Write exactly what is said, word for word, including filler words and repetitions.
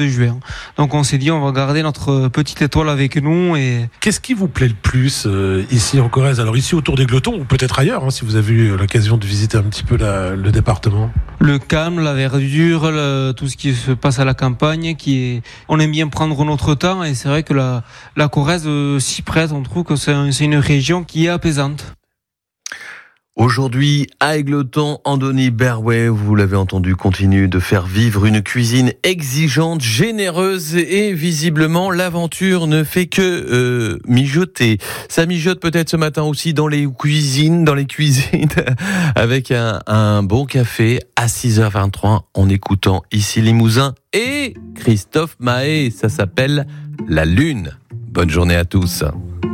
de juin. Donc on s'est dit, on va garder notre petite étoile avec nous. Et qu'est-ce qui vous plaît le plus euh, ici en Corrèze? Alors ici autour des Glotons, ou peut-être ailleurs, hein, si vous avez eu l'occasion de visiter un petit peu la, le département. Le calme, la verdure, le, tout ce qui se passe à la campagne, qui est, on aime bien prendre notre temps, et c'est vrai que la, la Corrèze euh, s'y prête. On trouve que c'est, un, c'est une région qui est apaisante. Aujourd'hui, à Égletons, Andoni Berway, vous l'avez entendu, continue de faire vivre une cuisine exigeante, généreuse, et visiblement l'aventure ne fait que euh, mijoter. Ça mijote peut-être ce matin aussi dans les cuisines, dans les cuisines, avec un, un bon café à six heures vingt-trois en écoutant ici Limousin et Christophe Mahé. Ça s'appelle La Lune. Bonne journée à tous.